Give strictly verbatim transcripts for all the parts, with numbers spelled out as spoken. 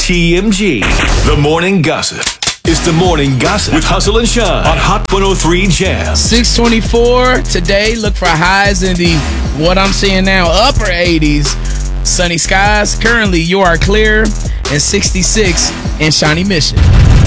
T M G, the morning gossip. It's the morning gossip with Hustle and Shine on Hot one oh three Jams. six twenty-four today. Look for highs in the, what I'm seeing now, upper eighties. Sunny skies. Currently, you are clear, and sixty-six in Shawnee Mission.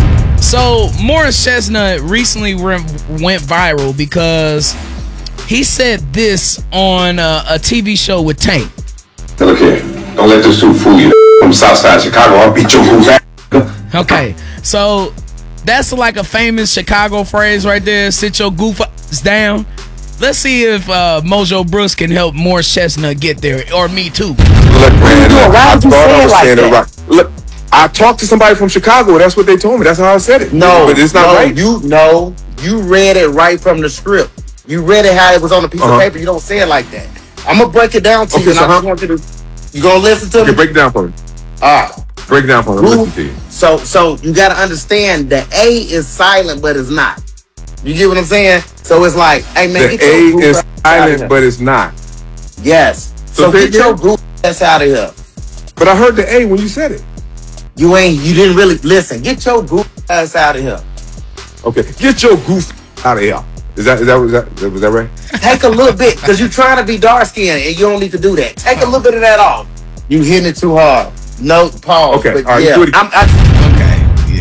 So, Morris Chestnut recently went viral because he said this on a, a T V show with Tank. Look here, don't let this suit fool you. From Southside Chicago, I'll beat your whole ass. Okay, so that's like a famous Chicago phrase right there. Sit your goof ass down. Let's see if uh, Mojo Brooks can help Morris Chestnut get there, or me too. Look, man, look, Why would you say it like that? right. Look, I talked to somebody from Chicago. That's what they told me. That's how I said it. No, but it's not no, right. You no, you read it right from the script. You read it how it was on a piece Uh-huh. of paper. You don't say it like that. I'm gonna break it down to Okay, you. And so I just how- want you to. You gonna listen to Okay, me? break it down for me. All right. Break it down for me. Goof- Listen to you. So, so you gotta understand the A is silent, but it's not. You get what I'm saying? So it's like, hey man, The get your A goof is ass out of silent, here. but it's not. Yes. So So, say get your again? goof ass out of here. But I heard the A when you said it. You ain't. You didn't really listen. Get your goof ass out of here. Okay, get your goof out of here. Is that is that was that was that right? Take a little bit, because you're trying to be dark skinned and you don't need to do that. Take a little bit of that off. You hitting it too hard. No pause. Okay, But all right, yeah, do it again. I'm, I, Okay,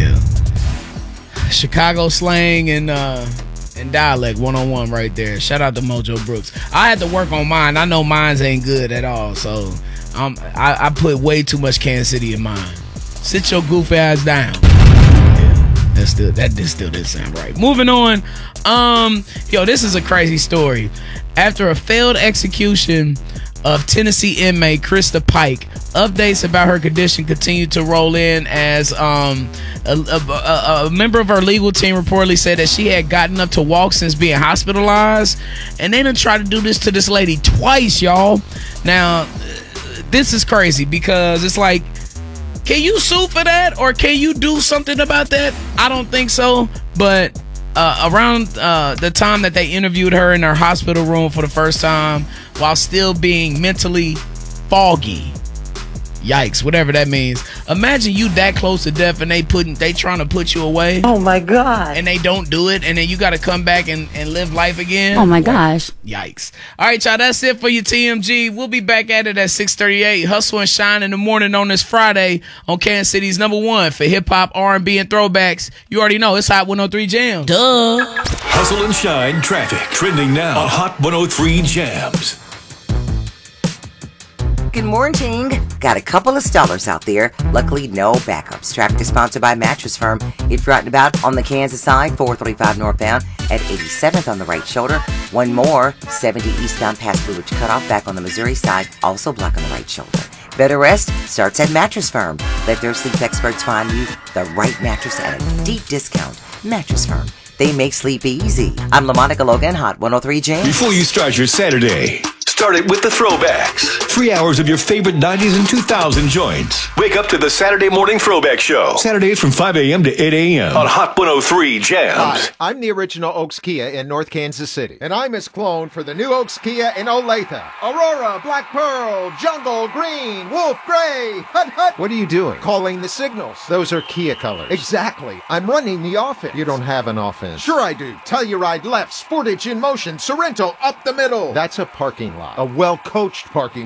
yeah. Chicago slang and uh and dialect one on one right there. Shout out to Mojo Brooks. I had to work on mine. I know mine's ain't good at all, so um I, I put way too much Kansas City in mine. Sit your goof ass down. Yeah, that's still that did still didn't sound right. Moving on. Um, yo, this is a crazy story. After a failed execution of Tennessee inmate Krista Pike, updates about her condition continue to roll in as um, a, a, a, a member of her legal team reportedly said that she had gotten up to walk since being hospitalized, and they done tried to do this to this lady twice, y'all. Now, this is crazy because it's like, can you sue for that, or can you do something about that? I don't think so, but Uh, around uh, the time that they interviewed her in her hospital room for the first time while still being mentally foggy. Yikes, whatever that means. Imagine you that close to death and they putting they trying to put you away. Oh my God. And they don't do it, and then you got to come back and, and live life again. Oh my gosh. Yikes. All right, y'all, that's it for your T M G. We'll be back at it at six thirty-eight. Hustle and Shine in the morning on this Friday on Kansas City's number one for hip-hop, R and B, and throwbacks. You already know, it's Hot one oh three Jams. Duh. Hustle and Shine traffic trending now on Hot one oh three Jams. Good morning. Got a couple of stallers out there. Luckily, no backups. Traffic is sponsored by Mattress Firm. If you're out and about on the Kansas side, four thirty-five northbound at eighty-seventh on the right shoulder. One more, seventy eastbound past Blue Ridge Cutoff back on the Missouri side, also blocked on the right shoulder. Better rest starts at Mattress Firm. Let their sleep experts find you the right mattress at a deep discount. Mattress Firm. They make sleep easy. I'm LaMonica Logan, Hot one oh three Jams. Before you start your Saturday, start it with the throwbacks. Three hours of your favorite nineties and two thousand joints. Wake up to the Saturday Morning Throwback Show. Saturdays from five a.m. to eight a.m. on Hot one oh three Jams. Hi, I'm the original Oaks Kia in North Kansas City. And I'm Miss Clone for the new Oaks Kia in Olathe. Aurora, Black Pearl, Jungle, Green, Wolf, Gray, Hut Hut. What are you doing? Calling the signals. Those are Kia colors. Exactly. I'm running the offense. You don't have an offense. Sure I do. Telluride left, Sportage in motion, Sorrento up the middle. That's a parking lot. A well-coached parking